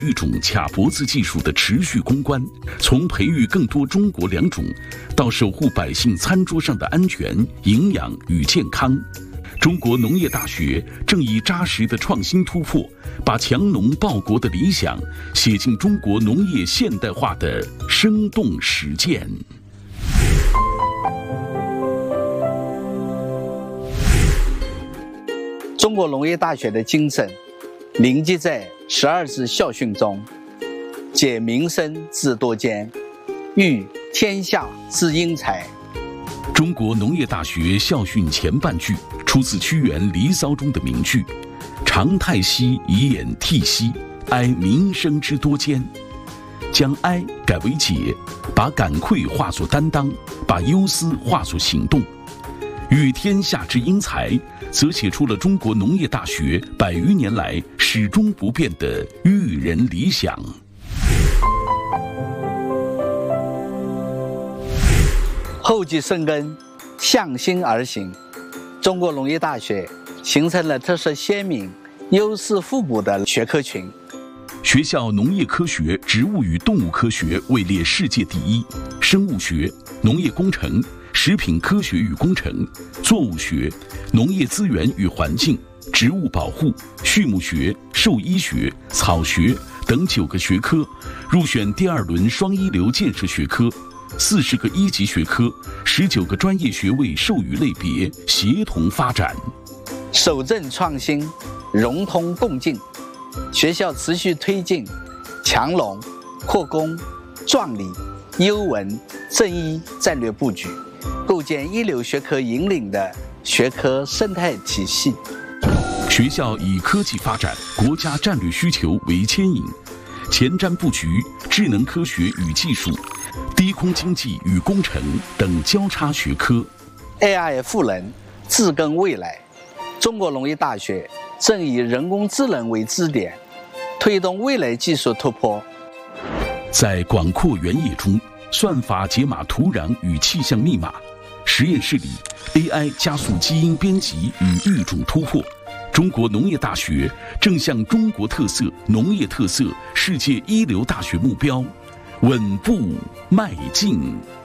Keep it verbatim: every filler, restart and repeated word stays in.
育种卡脖子技术的持续攻关，从培育更多中国良种，到守护百姓餐桌上的安全、营养与健康，中国农业大学正以扎实的创新突破，把强农报国的理想写进中国农业现代化的生动实践。 中国农业大学的精神凝结在十二字校训中：解民生之多艰，育天下之英才。 中国农业大学校训前半句出自屈原《离骚》中的名句：常态息以掩涕兮，哀民生之多艰。将哀改为解，把感愧化作担当，把忧思化作行动。育天下之英才，则写出了中国农业大学百余年来始终不变的育人理想。 厚积生根，向心而行，中国农业大学形成了特色鲜明、优势互补的学科群。 学校农业科学、植物与动物科学位列世界第一，生物学、农业工程、食品科学与工程、作物学、农业资源与环境、植物保护、畜牧学、兽医学、草学等九个学科入选第二轮双一流建设学科，四十个一级学科，十九个专业学位授予类别协同发展， 守正创新，融通共进。学校持续推进强农、扩工、壮理、优文、正一战略布局，构建一流学科引领的学科生态体系。 学校以科技发展、国家战略需求为牵引，前瞻布局智能科学与技术、低空经济与工程等交叉学科。 A I 赋能，自耕未来。中国农业大学正以人工智能为支点，推动未来技术突破。 在广阔原野中，算法解码土壤与气象密码，实验室里 A I 加速基因编辑与育种突破。中国农业大学正向中国特色、农业特色、世界一流大学目标稳步迈进。